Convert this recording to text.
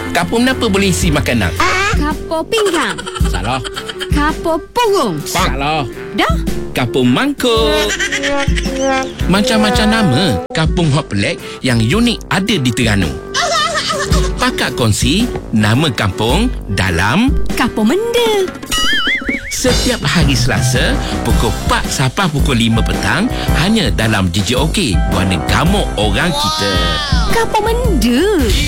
Kapur menapa boleh isi makanan? Kapur pinggang. Salah. Kapur purung. Salah. Dah? Kampung mangkuk. Macam-macam nama kampung hot pelik yang unik ada di Terengganu. Pakak kongsi nama kampung dalam Kapur menda. setiap hari Selasa pukul 4 sampai pukul 5 petang hanya dalam DJ OK, Warna Gamuk Orang Kita. Kapur menda.